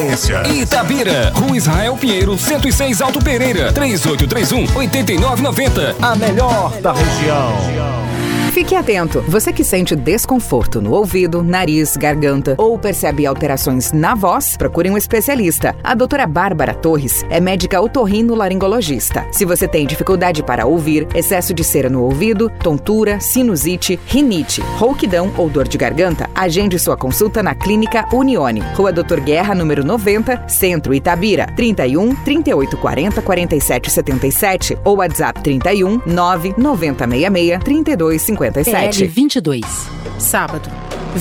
experiência. Itabira, Rua Israel Pinheiro, 106 Alto Pereira, 3831-8990. A melhor da região. Fique atento, você que sente desconforto no ouvido, nariz, garganta ou percebe alterações na voz, procure um especialista. A doutora Bárbara Torres é médica otorrinolaringologista. Se você tem dificuldade para ouvir, excesso de cera no ouvido, tontura, sinusite, rinite, rouquidão ou dor de garganta, agende sua consulta na Clínica Unione, Rua Doutor Guerra, número 90, Centro, Itabira, 31 3840 4777 ou WhatsApp 31 99066 3250. PL 22, sábado,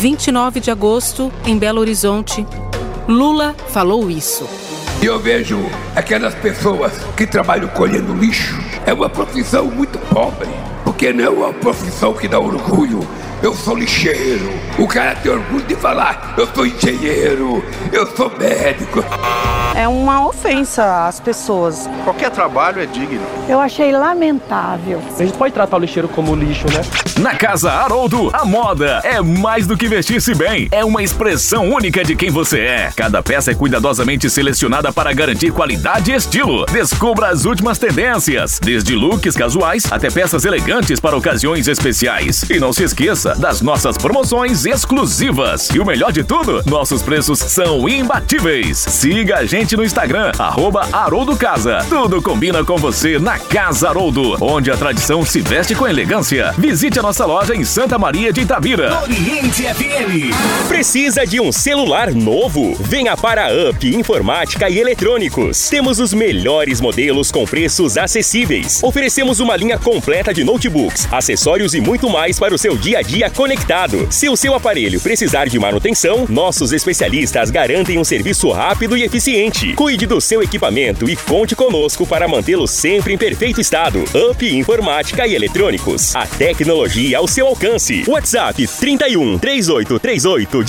29 de agosto, em Belo Horizonte. Lula falou isso. Eu vejo aquelas pessoas que trabalham colhendo lixo. É uma profissão muito pobre, porque não é uma profissão que dá orgulho. Eu sou lixeiro. O cara tem orgulho de falar: eu sou engenheiro, eu sou médico. É uma ofensa às pessoas. Qualquer trabalho é digno. Eu achei lamentável. A gente pode tratar o lixeiro como lixo, né? Na Casa Haroldo, a moda é mais do que vestir-se bem. É uma expressão única de quem você é. Cada peça é cuidadosamente selecionada para garantir qualidade e estilo. Descubra as últimas tendências, desde looks casuais até peças elegantes para ocasiões especiais. E não se esqueça das nossas promoções exclusivas. E o melhor de tudo, nossos preços são imbatíveis. Siga a gente no Instagram, @HaroldoCasa. Tudo combina com você na Casa Haroldo, onde a tradição se veste com elegância. Visite a nossa loja em Santa Maria de Itabira. Oriente FM. Precisa de um celular novo? Venha para a Up Informática e Eletrônicos. Temos os melhores modelos com preços acessíveis. Oferecemos uma linha completa de notebooks, acessórios e muito mais para o seu dia a dia conectado. Se o seu aparelho precisar de manutenção, nossos especialistas garantem um serviço rápido e eficiente. Cuide do seu equipamento e conte conosco para mantê-lo sempre em perfeito estado. Up Informática e Eletrônicos. A tecnologia ao seu alcance. WhatsApp 31 3838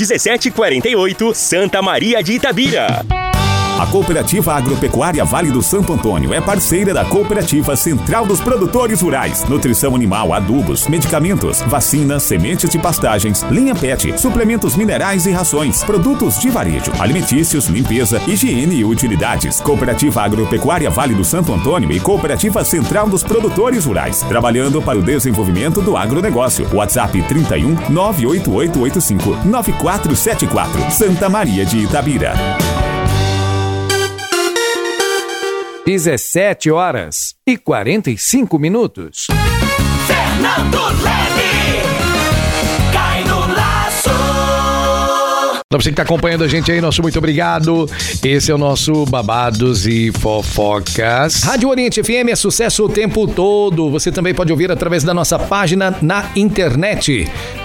1748, Santa Maria de Itabira. A Cooperativa Agropecuária Vale do Santo Antônio é parceira da Cooperativa Central dos Produtores Rurais. Nutrição animal, adubos, medicamentos, vacinas, sementes de pastagens, linha PET, suplementos minerais e rações, produtos de varejo, alimentícios, limpeza, higiene e utilidades. Cooperativa Agropecuária Vale do Santo Antônio e Cooperativa Central dos Produtores Rurais. Trabalhando para o desenvolvimento do agronegócio. WhatsApp 31 98885 9474. Santa Maria de Itabira. 17h45. Fernando Leme, cai no laço. Pra você que tá acompanhando a gente aí, nosso muito obrigado. Esse é o nosso Babados e Fofocas. Rádio Oriente FM é sucesso o tempo todo. Você também pode ouvir através da nossa página na internet,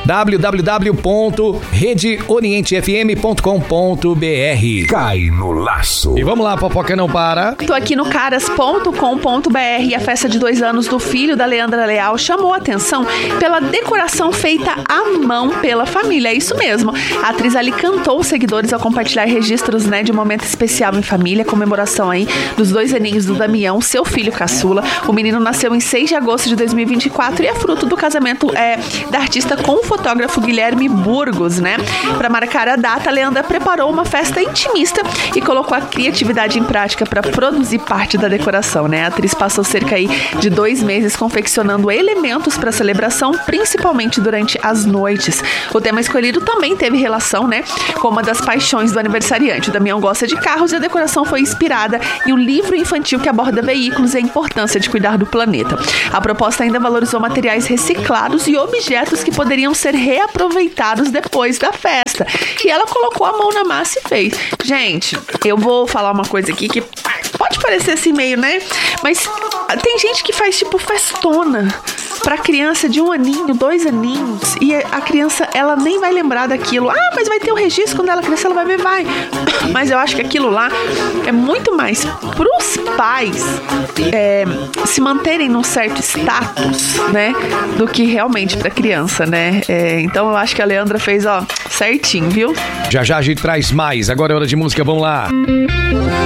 www.redeorientefm.com.br. Cai no laço. E vamos lá, Fofoca não para. Tô aqui no caras.com.br. A festa de 2 anos do filho da Leandra Leal chamou a atenção pela decoração feita à mão pela família. É isso mesmo. A atriz ali cantou os seguidores ao compartilhar registros, de um momento especial em família, comemoração aí dos 2 aninhos do Damião, seu filho caçula. O menino nasceu em 6 de agosto de 2024 e é fruto do casamento da artista com o fotógrafo Guilherme Burgos, Para marcar a data, a Leandra preparou uma festa intimista e colocou a criatividade em prática para produzir parte da decoração, A atriz passou cerca aí de 2 meses confeccionando elementos para a celebração, principalmente durante as noites. O tema escolhido também teve relação, com uma das paixões do aniversariante. O Damião gosta de carros e a decoração foi inspirada em um livro infantil que aborda veículos e a importância de cuidar do planeta. A proposta ainda valorizou materiais reciclados e objetos que poderiam ser reaproveitados depois da festa. E ela colocou a mão na massa e fez. Gente, eu vou falar uma coisa aqui que pode parecer assim meio, mas tem gente que faz tipo festona pra criança de 1 aninho, 2 aninhos, e a criança, ela nem vai lembrar daquilo. Ah, mas vai ter o registro quando ela crescer, ela vai ver, vai. Mas eu acho que aquilo lá é muito mais pros pais se manterem num certo status, do que realmente pra criança, então eu acho que a Leandra fez, certinho, viu? Já a gente traz mais. Agora é hora de música, vamos lá.